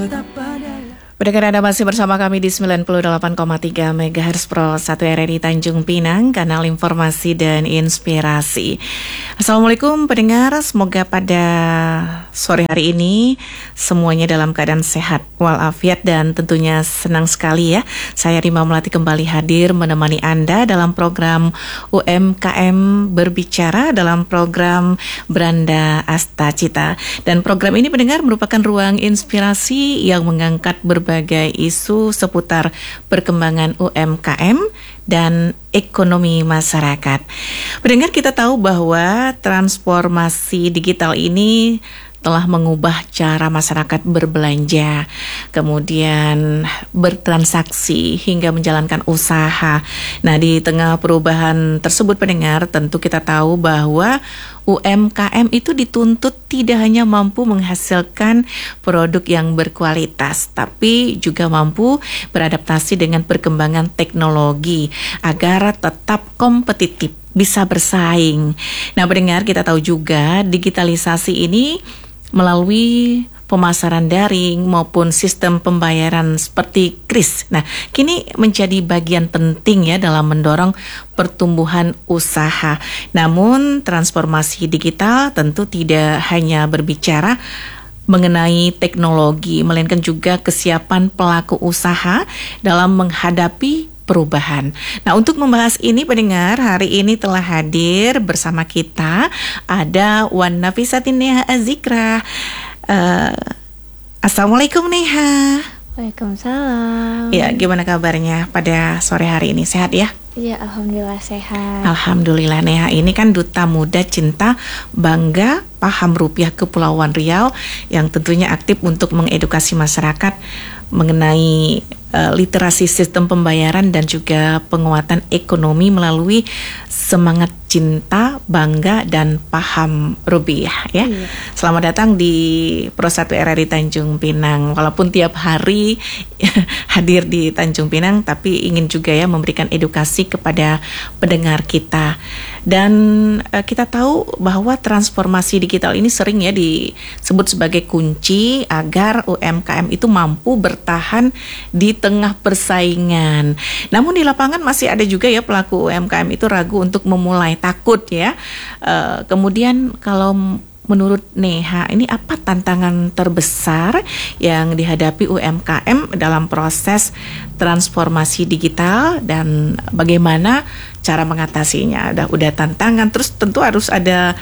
Pendengar, Anda masih bersama kami di 98,3 MHz Pro 1 RRI Tanjung Pinang, kanal informasi dan inspirasi. Assalamualaikum pendengar, semoga pada sore hari ini semuanya dalam keadaan sehat walafiat dan tentunya senang sekali ya. Saya Rima Melati kembali hadir menemani Anda dalam program UMKM Berbicara, dalam program Beranda Asta Cita. Dan program ini pendengar merupakan ruang inspirasi yang mengangkat berbagai isu seputar perkembangan UMKM dan ekonomi masyarakat. Pendengar, kita tahu bahwa transformasi digital ini telah mengubah cara masyarakat berbelanja, kemudian bertransaksi hingga menjalankan usaha. Nah, di tengah perubahan tersebut pendengar, tentu kita tahu bahwa UMKM itu dituntut tidak hanya mampu menghasilkan produk yang berkualitas, tapi juga mampu beradaptasi dengan perkembangan teknologi agar tetap kompetitif, bisa bersaing. Nah, pendengar, kita tahu juga digitalisasi ini melalui pemasaran daring maupun sistem pembayaran seperti KRIS. Nah, kini menjadi bagian penting ya dalam mendorong pertumbuhan usaha. Namun, transformasi digital tentu tidak hanya berbicara mengenai teknologi, melainkan juga kesiapan pelaku usaha dalam menghadapi perubahan. Nah, untuk membahas ini pendengar, hari ini telah hadir bersama kita ada Wan Nafisatin Neha Azikra. Assalamualaikum Neha. Waalaikumsalam. Ya, gimana kabarnya pada sore hari ini? Sehat ya? Iya, alhamdulillah sehat. Alhamdulillah. Neha ini kan Duta Muda Cinta Bangga Paham Rupiah Kepulauan Riau yang tentunya aktif untuk mengedukasi masyarakat mengenai literasi sistem pembayaran dan juga penguatan ekonomi melalui semangat cinta, bangga, dan paham rupiah ya. Iya. Selamat datang di Pro 1 RRI Tanjung Pinang. Walaupun tiap hari hadir di Tanjung Pinang, tapi ingin juga ya memberikan edukasi kepada pendengar kita. Dan kita tahu bahwa transformasi digital ini sering ya disebut sebagai kunci agar UMKM itu mampu bertahan di tengah persaingan. Namun di lapangan masih ada juga ya pelaku UMKM itu ragu untuk memulai, takut ya. Kemudian kalau menurut Neha, ini apa tantangan terbesar yang dihadapi UMKM dalam proses transformasi digital dan bagaimana cara mengatasinya? Udah tantangan, terus tentu harus ada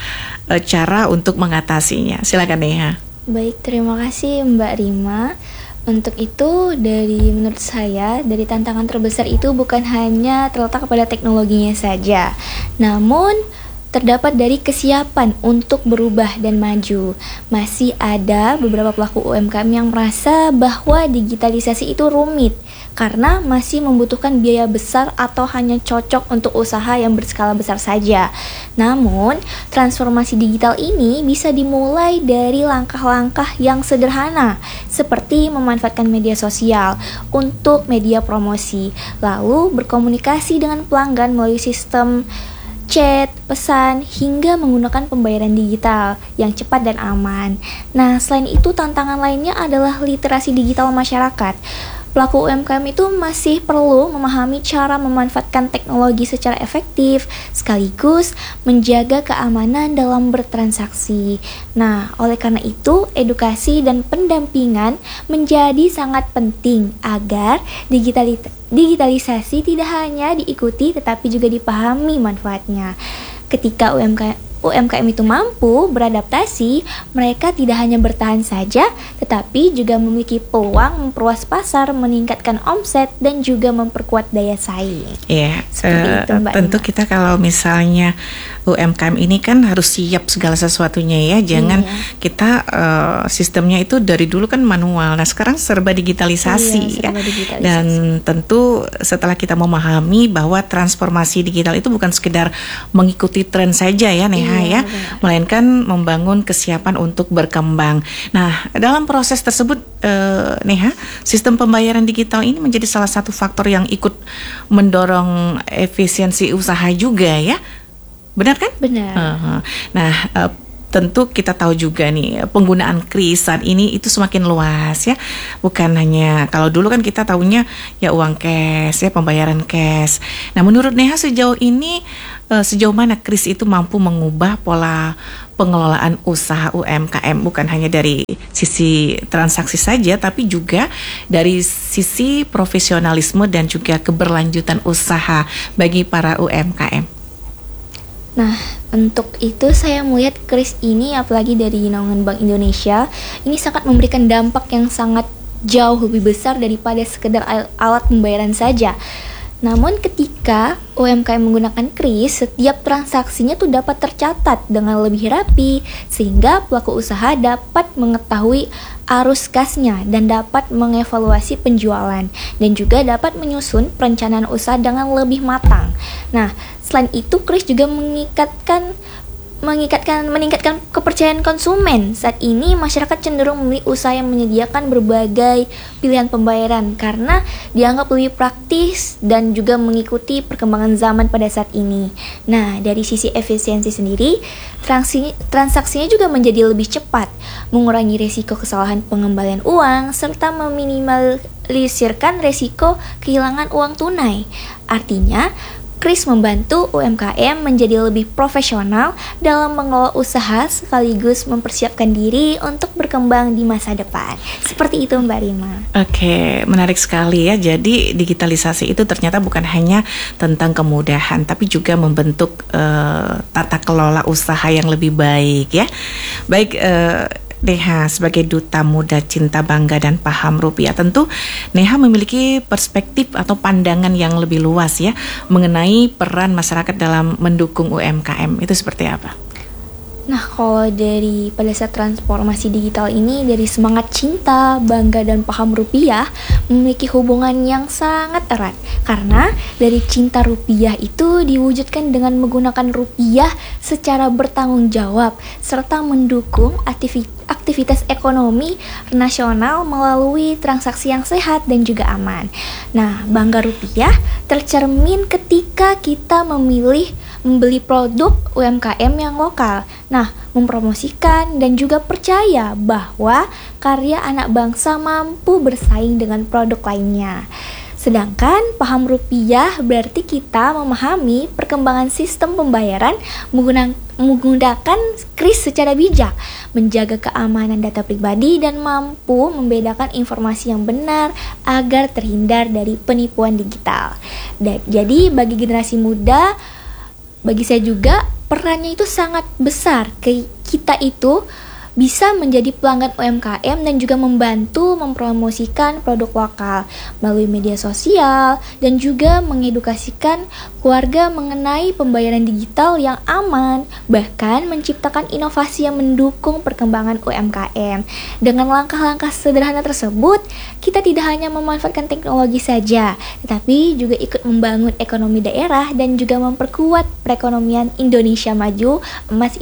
cara untuk mengatasinya. Silakan Neha. Baik, terima kasih Mbak Rima. Untuk itu, menurut saya, dari tantangan terbesar itu bukan hanya terletak pada teknologinya saja, namun terdapat dari kesiapan untuk berubah dan maju. Masih ada beberapa pelaku UMKM yang merasa bahwa digitalisasi itu rumit karena masih membutuhkan biaya besar atau hanya cocok untuk usaha yang berskala besar saja. Namun, transformasi digital ini bisa dimulai dari langkah-langkah yang sederhana, seperti memanfaatkan media sosial untuk media promosi, lalu berkomunikasi dengan pelanggan melalui sistem chat, pesan, hingga menggunakan pembayaran digital yang cepat dan aman. Nah, selain itu tantangan lainnya adalah literasi digital masyarakat. Pelaku UMKM itu masih perlu memahami cara memanfaatkan teknologi secara efektif, sekaligus menjaga keamanan dalam bertransaksi. Nah, oleh karena itu, edukasi dan pendampingan menjadi sangat penting agar digitalisasi tidak hanya diikuti tetapi juga dipahami manfaatnya. Ketika UMKM itu mampu beradaptasi, mereka tidak hanya bertahan saja, tetapi juga memiliki peluang memperluas pasar, meningkatkan omset, dan juga memperkuat daya saing. Iya, tentu kita kalau misalnya UMKM ini kan harus siap segala sesuatunya ya, jangan kita sistemnya itu dari dulu kan manual, nah sekarang serba digitalisasi ya. Dan tentu setelah kita memahami bahwa transformasi digital itu bukan sekedar mengikuti tren saja ya Neha ya, melainkan membangun kesiapan untuk berkembang. Nah, dalam proses tersebut Neha, sistem pembayaran digital ini menjadi salah satu faktor yang ikut mendorong efisiensi usaha juga ya. Benar kan? Benar. Nah, tentu kita tahu juga nih penggunaan kris saat ini itu semakin luas ya. Bukan hanya kalau dulu kan kita tahunya ya uang cash ya, pembayaran cash. Nah, menurut Neha sejauh ini sejauh mana kris itu mampu mengubah pola pengelolaan usaha UMKM, bukan hanya dari sisi transaksi saja tapi juga dari sisi profesionalisme dan juga keberlanjutan usaha bagi para UMKM. Nah, untuk itu saya melihat kris ini, apalagi dari naungan Bank Indonesia, ini sangat memberikan dampak yang sangat jauh lebih besar daripada sekedar alat pembayaran saja. Namun ketika UMKM menggunakan kris, setiap transaksinya tuh dapat tercatat dengan lebih rapi, sehingga pelaku usaha dapat mengetahui arus kasnya dan dapat mengevaluasi penjualan, dan juga dapat menyusun perencanaan usaha dengan lebih matang. Nah, selain itu kris juga meningkatkan kepercayaan konsumen. Saat ini masyarakat cenderung memilih usaha yang menyediakan berbagai pilihan pembayaran karena dianggap lebih praktis dan juga mengikuti perkembangan zaman pada saat ini. Nah, dari sisi efisiensi sendiri, transaksinya juga menjadi lebih cepat, mengurangi risiko kesalahan pengembalian uang serta meminimalisirkan risiko kehilangan uang tunai. Artinya, kris membantu UMKM menjadi lebih profesional dalam mengelola usaha sekaligus mempersiapkan diri untuk berkembang di masa depan. Seperti itu Mbak Rima. Oke, menarik sekali ya. Jadi digitalisasi itu ternyata bukan hanya tentang kemudahan, tapi juga membentuk tata kelola usaha yang lebih baik ya. Baik, Neha sebagai duta muda cinta bangga dan paham rupiah, tentu Neha memiliki perspektif atau pandangan yang lebih luas ya mengenai peran masyarakat dalam mendukung UMKM. Itu seperti apa? Nah, kalau dari pada saat transformasi digital ini, dari semangat cinta, bangga, dan paham rupiah memiliki hubungan yang sangat erat. Karena dari cinta rupiah itu diwujudkan dengan menggunakan rupiah secara bertanggung jawab, serta mendukung aktivitas ekonomi nasional melalui transaksi yang sehat dan juga aman. Nah, bangga rupiah tercermin ketika kita membeli produk UMKM yang lokal. Nah, mempromosikan dan juga percaya bahwa karya anak bangsa mampu bersaing dengan produk lainnya. Sedangkan paham rupiah berarti kita memahami perkembangan sistem pembayaran menggunakan kris secara bijak, menjaga keamanan data pribadi dan mampu membedakan informasi yang benar agar terhindar dari penipuan digital. Jadi bagi generasi muda, bagi saya juga perannya itu sangat besar. Kita itu bisa menjadi pelanggan UMKM dan juga membantu mempromosikan produk lokal melalui media sosial dan juga mengedukasikan keluarga mengenai pembayaran digital yang aman, bahkan menciptakan inovasi yang mendukung perkembangan UMKM. Dengan langkah-langkah sederhana tersebut, kita tidak hanya memanfaatkan teknologi saja, tetapi juga ikut membangun ekonomi daerah dan juga memperkuat perekonomian Indonesia maju emas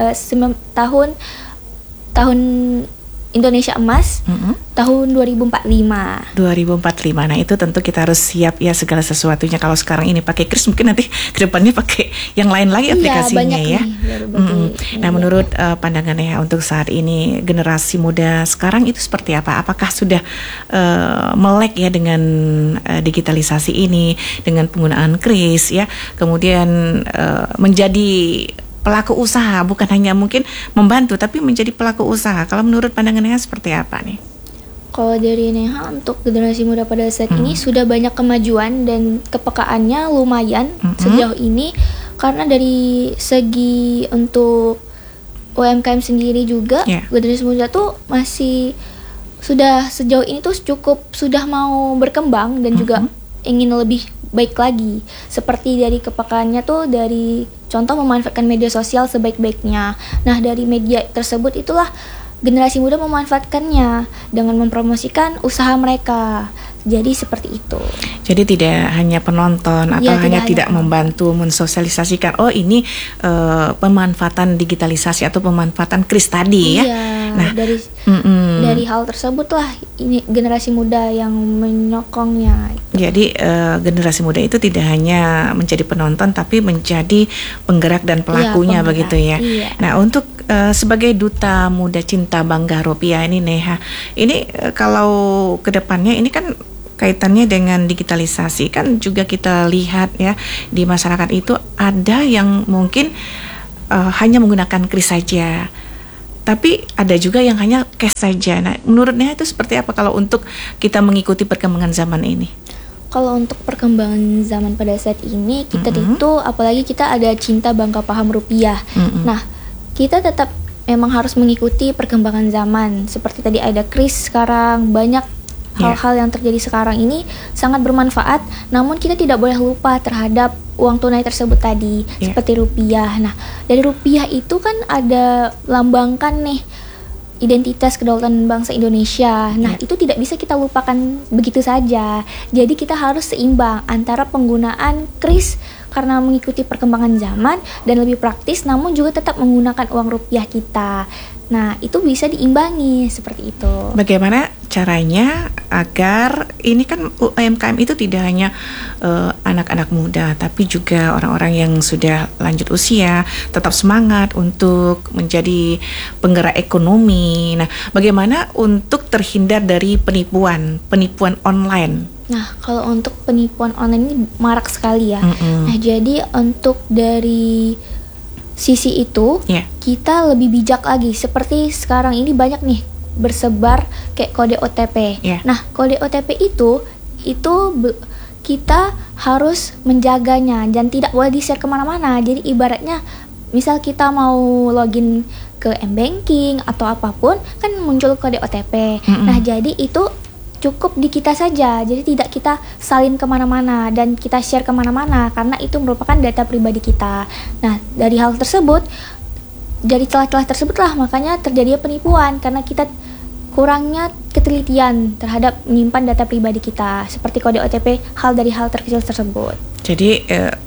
tahun Indonesia Emas tahun 2045. Nah, itu tentu kita harus siap ya segala sesuatunya. Kalau sekarang ini pakai kris, mungkin nanti kedepannya pakai yang lain lagi aplikasinya ya. Nah, menurut pandangan ya untuk saat ini generasi muda sekarang itu seperti apa? Apakah sudah melek ya dengan digitalisasi ini, dengan penggunaan kris ya, kemudian menjadi pelaku usaha, bukan hanya mungkin membantu tapi menjadi pelaku usaha. Kalau menurut pandangan Neha seperti apa nih? Kalau dari Neha, untuk generasi muda pada saat ini sudah banyak kemajuan dan kepekaannya lumayan sejauh ini, karena dari segi untuk UMKM sendiri juga generasi muda tuh masih sudah sejauh ini tuh sudah mau berkembang dan juga ingin lebih baik lagi. Seperti dari kepekaannya tuh dari contoh memanfaatkan media sosial sebaik-baiknya. Nah, dari media tersebut itulah generasi muda memanfaatkannya dengan mempromosikan usaha mereka. Jadi seperti itu. Jadi tidak hanya penonton atau hanya tidak membantu mensosialisasikan. Oh, ini pemanfaatan digitalisasi atau pemanfaatan kris tadi ya. Nah, dari hal tersebutlah ini generasi muda yang menyokongnya. Jadi generasi muda itu tidak hanya menjadi penonton tapi menjadi penggerak dan pelakunya begitu ya. Nah, untuk sebagai duta muda cinta bangga rupiah ini Neha, ini kalau kedepannya ini kan kaitannya dengan digitalisasi kan juga kita lihat ya di masyarakat itu ada yang mungkin hanya menggunakan kris saja, tapi ada juga yang hanya cash saja. Nah, menurut Neha itu seperti apa kalau untuk kita mengikuti perkembangan zaman ini? Kalau untuk perkembangan zaman pada saat ini, kita itu apalagi kita ada cinta bangga paham rupiah. Nah, kita tetap memang harus mengikuti perkembangan zaman. Seperti tadi ada kris sekarang, banyak hal-hal yang terjadi sekarang ini sangat bermanfaat. Namun kita tidak boleh lupa terhadap uang tunai tersebut tadi, seperti rupiah. Nah, dari rupiah itu kan ada lambangkan nih identitas kedaulatan bangsa Indonesia. Nah, itu tidak bisa kita lupakan begitu saja. Jadi kita harus seimbang antara penggunaan kris karena mengikuti perkembangan zaman dan lebih praktis, namun juga tetap menggunakan uang rupiah kita. Nah, itu bisa diimbangi seperti itu. Bagaimana caranya agar ini kan UMKM itu tidak hanya anak-anak muda, tapi juga orang-orang yang sudah lanjut usia tetap semangat untuk menjadi penggerak ekonomi. Nah, bagaimana untuk terhindar dari penipuan online? Nah, kalau untuk penipuan online ini marak sekali ya. Nah, jadi untuk dari sisi itu kita lebih bijak lagi. Seperti sekarang ini banyak nih bersebar kayak kode OTP. Nah, kode OTP itu kita harus menjaganya dan tidak boleh di-share kemana-mana. Jadi ibaratnya misal kita mau login ke M-Banking atau apapun kan muncul kode OTP. Nah, jadi itu cukup di kita saja, jadi tidak kita salin kemana-mana dan kita share kemana-mana karena itu merupakan data pribadi kita. Nah, dari hal tersebut, dari celah-celah tersebutlah makanya terjadi penipuan karena kita kurangnya ketelitian terhadap menyimpan data pribadi kita seperti kode OTP, dari hal terkecil tersebut. Jadi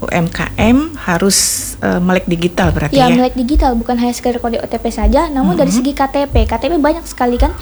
UMKM harus melek digital berarti ya? Melek digital, bukan hanya sekedar kode OTP saja, namun dari segi KTP banyak sekali kan,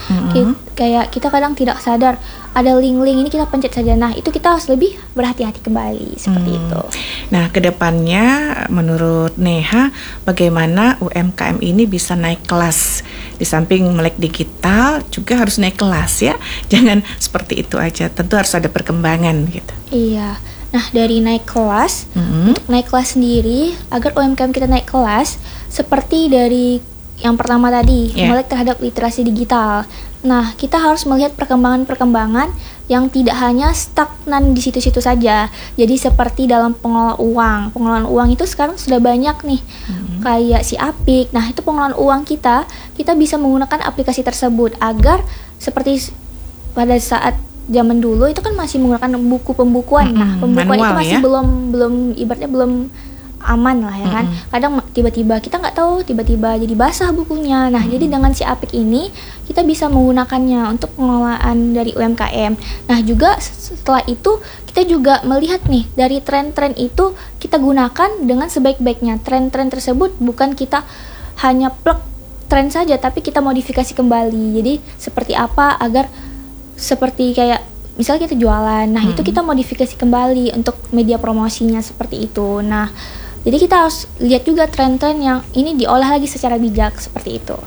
kayak kita kadang tidak sadar ada link-link ini kita pencet saja. Nah, itu kita harus lebih berhati-hati kembali seperti itu. Nah, kedepannya menurut Neha, bagaimana UMKM ini bisa naik kelas? Di samping melek digital juga harus naik kelas ya, jangan seperti itu aja. Tentu harus ada perkembangan gitu. Iya. Nah, dari naik kelas, untuk naik kelas sendiri, agar UMKM kita naik kelas, seperti dari yang pertama tadi, melek terhadap literasi digital. Nah, kita harus melihat perkembangan-perkembangan yang tidak hanya stagnan di situ-situ saja. Jadi seperti dalam pengelolaan uang itu sekarang sudah banyak nih, kayak si Apik. Nah, itu pengelolaan uang kita bisa menggunakan aplikasi tersebut agar seperti pada saat zaman dulu itu kan masih menggunakan buku pembukuan. Nah, pembukuan itu masih belum ibaratnya belum aman lah ya kan. Kadang tiba-tiba kita nggak tahu, tiba-tiba jadi basah bukunya. Nah, jadi dengan si Apik ini kita bisa menggunakannya untuk pengelolaan dari UMKM. Nah, juga setelah itu kita juga melihat nih dari tren-tren itu kita gunakan dengan sebaik-baiknya. Tren-tren tersebut bukan kita hanya plug tren saja, tapi kita modifikasi kembali. Jadi seperti apa agar seperti kayak misalnya kita jualan, nah itu kita modifikasi kembali untuk media promosinya seperti itu. Nah, jadi kita harus lihat juga tren-tren yang ini diolah lagi secara bijak seperti itu.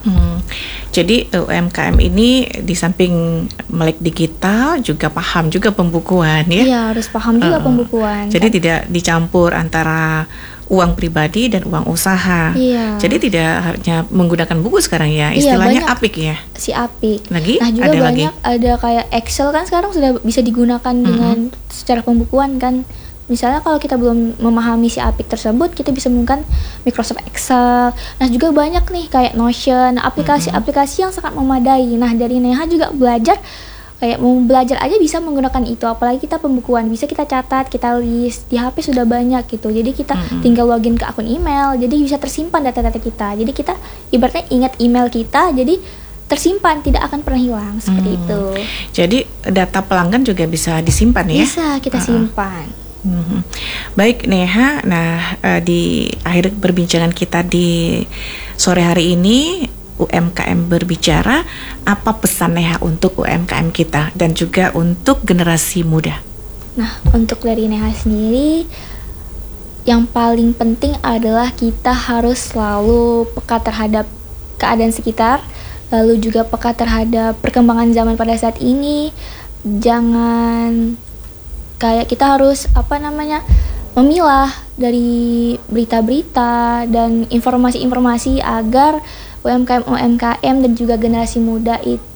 Jadi UMKM ini di samping melek digital juga paham juga pembukuan ya? Iya, harus paham juga pembukuan. Jadi tidak dicampur antara uang pribadi dan uang usaha. Jadi tidak hanya menggunakan buku sekarang ya, istilahnya Apik ya. Si Apik. Lagi? Nah, juga ada banyak lagi? Ada kayak Excel kan sekarang sudah bisa digunakan dengan secara pembukuan kan. Misalnya kalau kita belum memahami si Apik tersebut, kita bisa menggunakan Microsoft Excel. Nah, juga banyak nih kayak Notion, aplikasi-aplikasi yang sangat memadai. Nah, dari Neha juga belajar kayak mau belajar aja bisa menggunakan itu, apalagi kita pembukuan bisa kita catat, kita list di HP sudah banyak gitu. Jadi kita tinggal login ke akun email, jadi bisa tersimpan data-data kita. Jadi kita ibaratnya ingat email kita, jadi tersimpan, tidak akan pernah hilang seperti itu. Jadi data pelanggan juga bisa disimpan ya? Bisa kita simpan. Baik Neha, nah di akhir perbincangan kita di sore hari ini UMKM berbicara, apa pesan Neha untuk UMKM kita dan juga untuk generasi muda? Nah, untuk dari Neha sendiri, yang paling penting adalah kita harus selalu peka terhadap keadaan sekitar, lalu juga peka terhadap perkembangan zaman pada saat ini. Jangan kayak kita harus memilah dari berita-berita dan informasi-informasi agar UMKM dan juga generasi muda itu